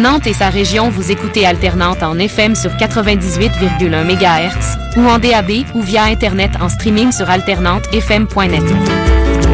Nantes et sa région, vous écoutez Alternante en FM sur 98,1 MHz ou en DAB ou via Internet en streaming sur alternantefm.net.